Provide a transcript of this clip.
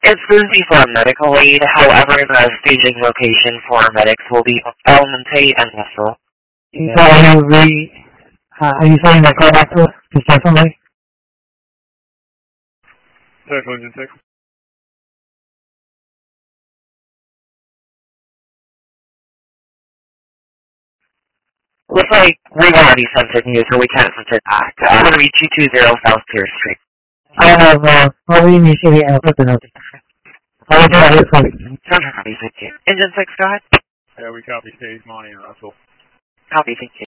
It's busy for a medical aid, however, the staging location for medics will be Elementate and Vessel. Yeah. So are you saying that call back to us? Just definitely? Central Engine 6. Looks like we've already sent it to you, so we can't send it back. I'm going to reach you 20 South Pierce Street. I have, I'll initially put the notice. I'll do it for you. Copy, thank you. Engine 6, go ahead. Yeah, we copy stage Monty and Russell. Copy, thank you.